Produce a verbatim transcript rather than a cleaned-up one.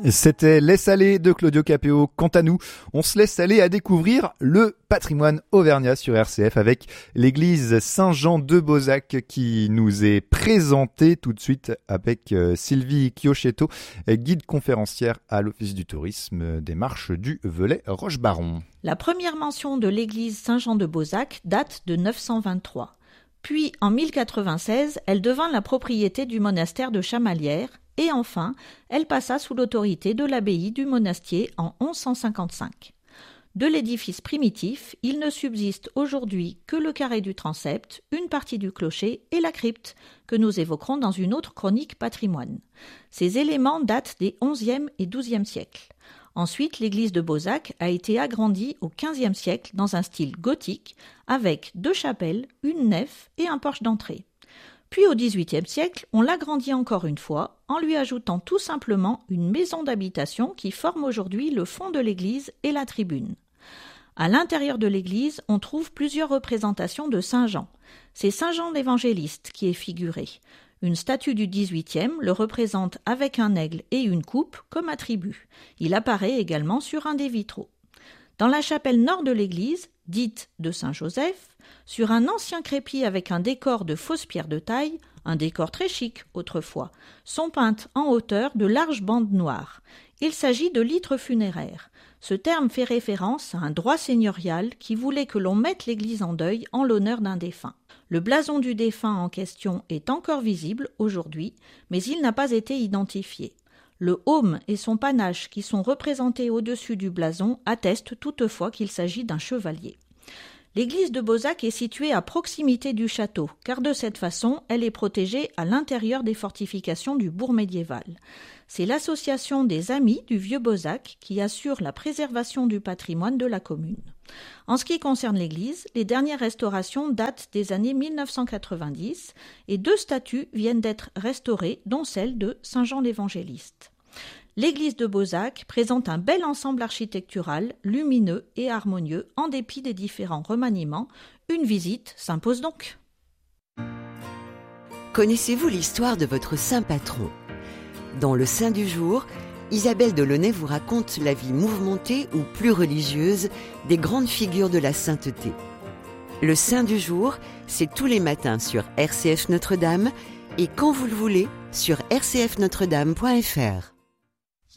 C'était Laisse aller de Claudio Capéo. Quant à nous, on se laisse aller à découvrir le patrimoine auvergnat sur R C F avec l'église Saint-Jean de Beauzac qui nous est présentée tout de suite avec Sylvie Chiochetto, guide conférencière à l'Office du tourisme des Marches du Velay-Rochebaron. La première mention de l'église Saint-Jean de Beauzac date de neuf cent vingt-trois. Puis, en mille quatre-vingt-seize, elle devint la propriété du monastère de Chamalières. Et enfin, elle passa sous l'autorité de l'abbaye du Monastier en onze cent cinquante-cinq. De l'édifice primitif, il ne subsiste aujourd'hui que le carré du transept, une partie du clocher et la crypte, que nous évoquerons dans une autre chronique patrimoine. Ces éléments datent des onzième et douzième siècles. Ensuite, l'église de Beauzac a été agrandie au quinzième siècle dans un style gothique, avec deux chapelles, une nef et un porche d'entrée. Puis au dix-huitième siècle, on l'agrandit encore une fois en lui ajoutant tout simplement une maison d'habitation qui forme aujourd'hui le fond de l'église et la tribune. À l'intérieur de l'église, on trouve plusieurs représentations de Saint Jean. C'est Saint Jean l'Évangéliste qui est figuré. Une statue du dix-huitième le représente avec un aigle et une coupe comme attribut. Il apparaît également sur un des vitraux. Dans la chapelle nord de l'église, dite de Saint-Joseph, sur un ancien crépi avec un décor de fausses pierres de taille, un décor très chic autrefois, sont peintes en hauteur de larges bandes noires. Il s'agit de litres funéraires. Ce terme fait référence à un droit seigneurial qui voulait que l'on mette l'église en deuil en l'honneur d'un défunt. Le blason du défunt en question est encore visible aujourd'hui, mais il n'a pas été identifié. Le heaume et son panache qui sont représentés au-dessus du blason attestent toutefois qu'il s'agit d'un chevalier. L'église de Beauzac est située à proximité du château, car de cette façon, elle est protégée à l'intérieur des fortifications du bourg médiéval. C'est l'association des Amis du Vieux Beauzac qui assure la préservation du patrimoine de la commune. En ce qui concerne l'église, les dernières restaurations datent des années mille neuf cent quatre-vingt-dix et deux statues viennent d'être restaurées, dont celle de Saint Jean l'Évangéliste. L'église de Beauzac présente un bel ensemble architectural, lumineux et harmonieux, en dépit des différents remaniements. Une visite s'impose donc. Connaissez-vous l'histoire de votre saint patron ? Dans le Saint du jour, Isabelle Delaunay vous raconte la vie mouvementée ou plus religieuse des grandes figures de la sainteté. Le Saint du jour, c'est tous les matins sur R C F Notre-Dame et quand vous le voulez sur r c f notre dame point f r.